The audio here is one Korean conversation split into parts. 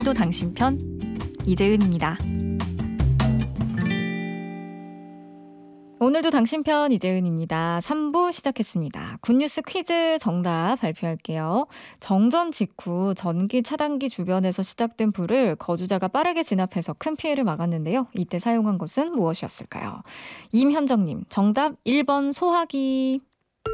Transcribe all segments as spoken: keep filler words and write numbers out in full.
또 당신 편 이재은입니다. 오늘도 당신 편 이재은입니다. 삼 부 시작했습니다. 굿뉴스 퀴즈 정답 발표할게요. 정전 직후 전기 차단기 주변에서 시작된 불을 거주자가 빠르게 진압해서 큰 피해를 막았는데요. 이때 사용한 것은 무엇이었을까요? 임현정님, 정답 일 번 소화기.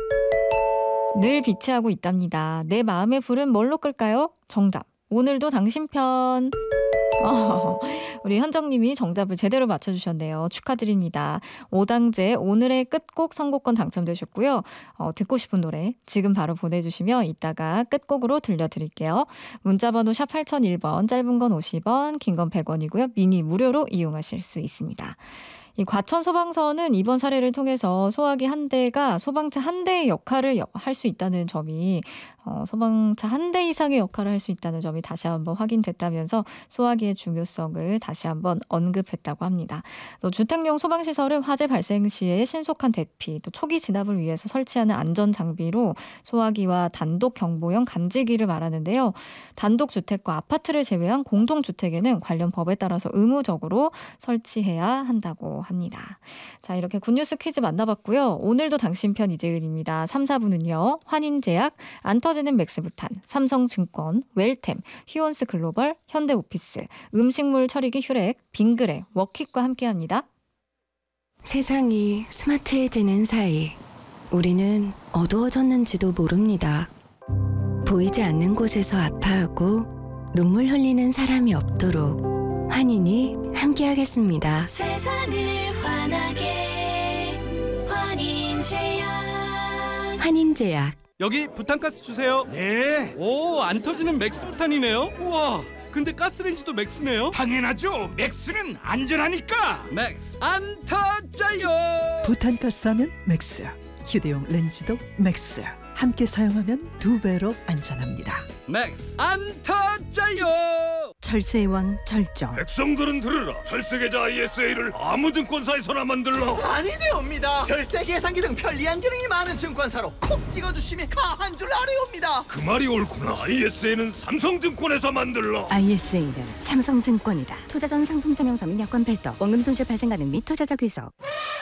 늘 비치하고 있답니다. 내 마음의 불은 뭘로 끌까요? 정답, 오늘도 당신 편. 어, 우리 현정님이 정답을 제대로 맞춰주셨네요. 축하드립니다. 오당제 오늘의 끝곡 선곡권 당첨되셨고요. 어, 듣고 싶은 노래 지금 바로 보내주시면 이따가 끝곡으로 들려드릴게요. 문자번호 샵 팔공공일 번, 짧은 건 오십 원, 긴 건 백 원이고요. 미니 무료로 이용하실 수 있습니다. 이 과천 소방서는 이번 사례를 통해서 소화기 한 대가 소방차 한 대의 역할을 할 수 있다는 점이 어, 소방차 한 대 이상의 역할을 할 수 있다는 점이 다시 한번 확인됐다면서 소화기의 중요성을 다시 한번 언급했다고 합니다. 또 주택용 소방시설은 화재 발생 시에 신속한 대피, 또 초기 진압을 위해서 설치하는 안전장비로 소화기와 단독 경보용 감지기를 말하는데요. 단독 주택과 아파트를 제외한 공동주택에는 관련 법에 따라서 의무적으로 설치해야 한다고 합니다. 자, 이렇게 굿뉴스 퀴즈 만나봤고요. 오늘도 당신 편 이재은입니다. 삼, 사 부는요. 환인제약, 안 터지는 맥스부탄, 삼성증권, 웰템, 휴원스 글로벌, 현대오피스, 음식물 처리기 휴렉, 빙그레, 워킷과 함께합니다. 세상이 스마트해지는 사이 우리는 어두워졌는지도 모릅니다. 보이지 않는 곳에서 아파하고 눈물 흘리는 사람이 없도록 환인이 함께하겠습니다. 세상을 환하게 환인제약. 환인제약. 여기 부탄가스 주세요. 네. 오, 안 터지는 맥스부탄이네요. 우와, 근데 가스레인지도 맥스네요. 당연하죠. 맥스는 안전하니까. 맥스 안 터져요. 부탄가스 하면 맥스, 휴대용 렌즈도 맥스. 함께 사용하면 두 배로 안전합니다. 맥스 안 터져요. 절세의 왕 절정. 백성들은 들으라. 절세계좌 아이에스에이를 아무 증권사에서나 만들라. 아니되옵니다. 절세 계산기 등 편리한 기능이 많은 증권사로 콕 찍어주시면 가한 줄 아뢰옵니다. 그 말이 옳구나. 아이에스에이는 삼성증권에서 만들라. 아이에스에이는 삼성증권이다. 투자 전 상품 설명서 및 여건 별도, 원금 손실 발생 가능 및 투자자 귀속.